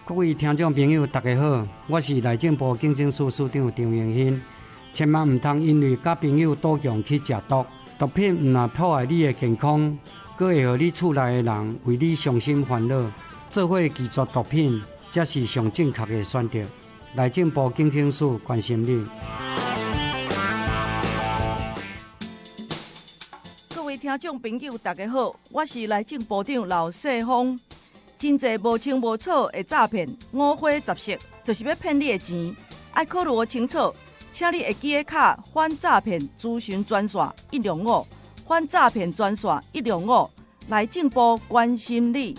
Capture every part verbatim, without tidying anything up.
各位听众朋友大家好，我是内政部警政署署长张荣兴。千万唔通因为甲朋友赌强去食毒，毒品唔但破坏你的健康，佫会互你厝内的人为你伤心烦恼，做伙拒绝毒品，才是上正确的选择。内政部警政署关心你。 各位听众朋友大家好，我是内政部长刘世芳。真侪无清无楚的诈骗，五花十色，就是要骗你的钱。爱考虑清楚，请你会记个卡反诈骗咨询专线一零五，反诈骗专线一零五，内政部关心你。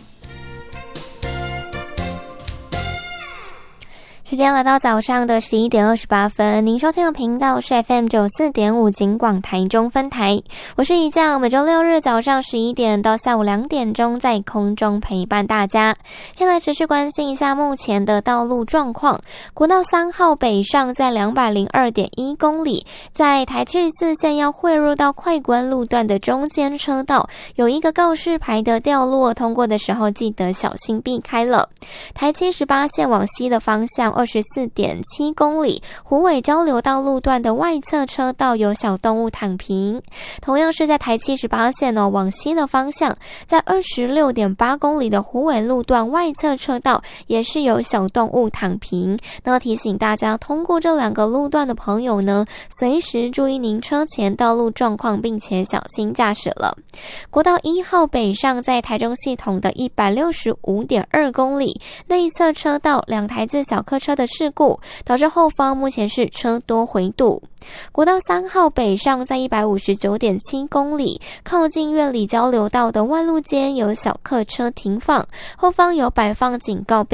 时间来到早上的十一点二十八分，您收听的频道是 F M 九四点五警广台中分台，我是怡酱，每周六日早上十一点到下午两点钟在空中陪伴大家。先来持续关心一下目前的道路状况。国道三号北上在两百零二点一公里，在台七十四线要汇入到快关路段的中间车道，有一个告示牌的掉落，通过的时候记得小心避开了。台七十八线往西的方向二十四点七公里，虎尾交流道路段的外侧车道有小动物躺平。同样是在台七十八线哦，往西的方向，在二十六点八公里的虎尾路段外侧车道也是有小动物躺平。那提醒大家，通过这两个路段的朋友呢，随时注意您车前道路状况，并且小心驾驶了。国道一号北上在台中系统的一百六十五点二公里，内侧车道两台自小客车的事故，导致后方目前是车多回堵。国道三号北上在一百五十九点七公里，靠近苑里交流道的万路间有小客车停放，后方有摆放警告标